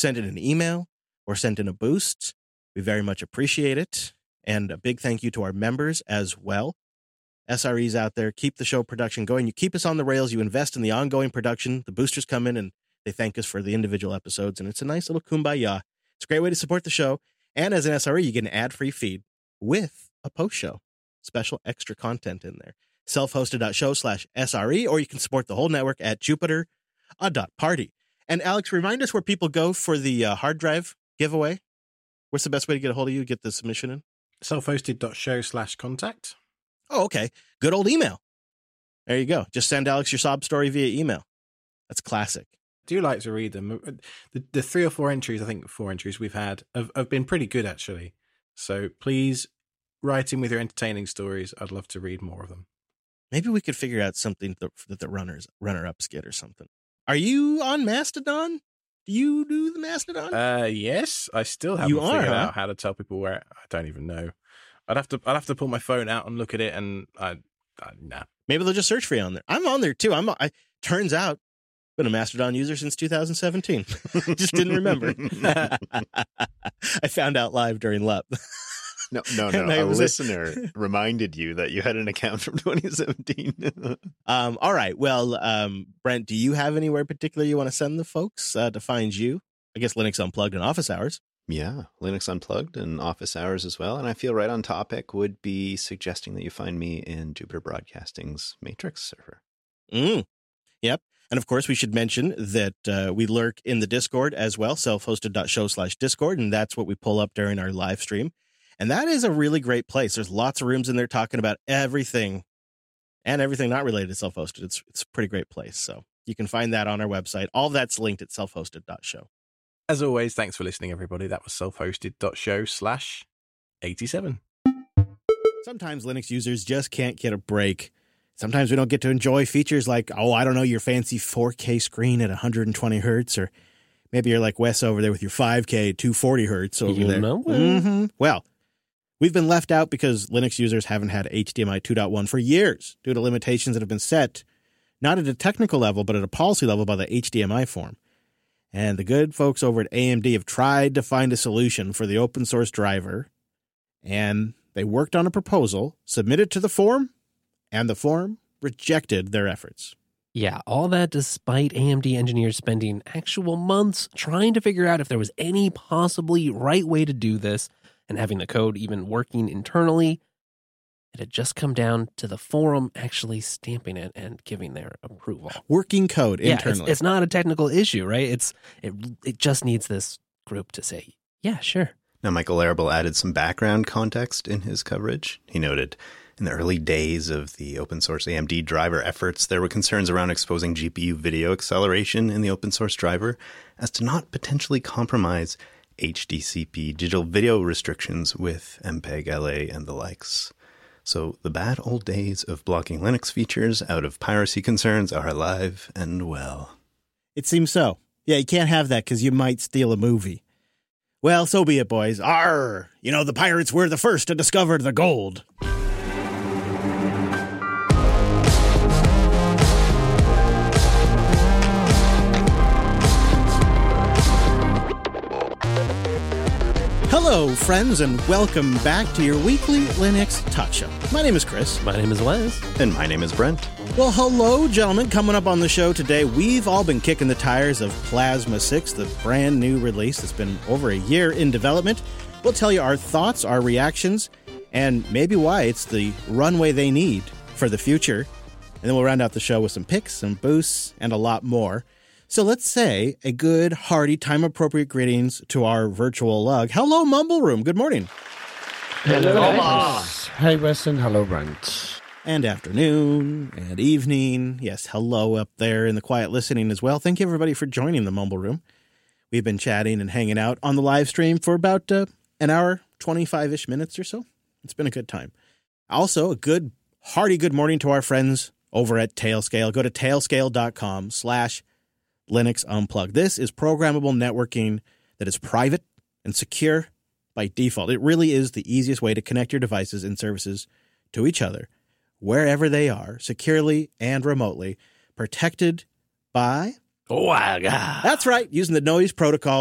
send in an email or send in a boost. We very much appreciate it. And a big thank you to our members as well. SREs out there, keep the show production going. You keep us on the rails. You invest in the ongoing production. The boosters come in and they thank us for the individual episodes. And it's a nice little kumbaya. It's a great way to support the show. And as an SRE, you get an ad-free feed with a post show. Special extra content in there. Selfhosted.show/SRE, or you can support the whole network at Jupiter.party. And Alex, remind us where people go for the hard drive giveaway. What's the best way to get a hold of you, get the submission in? Selfhosted.show/contact. Oh, okay. Good old email. There you go. Just send Alex your sob story via email. That's classic. I do like to read them. The 3 or 4 entries, I think 4 entries we've had, have been pretty good, actually. So please write in with your entertaining stories. I'd love to read more of them. Maybe we could figure out something that the runner-ups get or something. Are you on Mastodon? Do you do the Mastodon? Yes. I still haven't figured out how to tell people where. I don't even know. I'd have to pull my phone out and look at it, and nah. Maybe they'll just search for you on there. I'm on there too. Turns out, been a Mastodon user since 2017. Just didn't remember. I found out live during LUP. No. A listener reminded you that you had an account from 2017. All right. Well, Brent, do you have anywhere particular you want to send the folks to find you? I guess Linux Unplugged and Office Hours. Yeah, Linux Unplugged and Office Hours as well. And I feel right on topic would be suggesting that you find me in Jupiter Broadcasting's Matrix server. Yep. And of course, we should mention that we lurk in the Discord as well, selfhosted.show/Discord. And that's what we pull up during our live stream. And that is a really great place. There's lots of rooms in there talking about everything and everything not related to self-hosted. It's a pretty great place. So you can find that on our website. All that's linked at selfhosted.show. As always, thanks for listening, everybody. That was selfhosted.show/87. Sometimes Linux users just can't get a break. Sometimes we don't get to enjoy features like, your fancy 4K screen at 120 hertz, or maybe you're like Wes over there with your 5K 240 hertz over there. Mm-hmm. Well, we've been left out because Linux users haven't had HDMI 2.1 for years due to limitations that have been set, not at a technical level, but at a policy level by the HDMI forum. And the good folks over at AMD have tried to find a solution for the open source driver, and they worked on a proposal, submitted to the forum, and the forum rejected their efforts. Yeah, all that despite AMD engineers spending actual months trying to figure out if there was any possibly right way to do this and having the code even working internally. It had just come down to the forum actually stamping it and giving their approval. Working code internally. It's not a technical issue, right? It just needs this group to say, yeah, sure. Now, Michael Arable added some background context in his coverage. He noted, in the early days of the open source AMD driver efforts, there were concerns around exposing GPU video acceleration in the open source driver as to not potentially compromise HDCP digital video restrictions with MPEG-LA and the likes. So the bad old days of blocking Linux features out of piracy concerns are alive and well. It seems so. Yeah, you can't have that because you might steal a movie. Well, so be it, boys. Arr! The pirates were the first to discover the gold. Hello, friends, and welcome back to your weekly Linux Talk Show. My name is Chris. My name is Wes. And my name is Brent. Well, hello, gentlemen. Coming up on the show today, we've all been kicking the tires of Plasma 6, the brand new release that's been over a year in development. We'll tell you our thoughts, our reactions, and maybe why it's the runway they need for the future. And then we'll round out the show with some picks, some boosts, and a lot more. So let's say a good, hearty, time-appropriate greetings to our virtual lug. Hello, Mumble Room. Good morning. Hello. Hi, Weston. Hello, Brent. And afternoon and evening. Yes, hello up there in the quiet listening as well. Thank you, everybody, for joining the Mumble Room. We've been chatting and hanging out on the live stream for about an hour, 25-ish minutes or so. It's been a good time. Also, a good, hearty good morning to our friends over at Tailscale. Go to tailscale.com/Linux Unplugged. This is programmable networking that is private and secure by default. It really is the easiest way to connect your devices and services to each other, wherever they are, securely and remotely, protected by... WAGA. That's right, using the noise protocol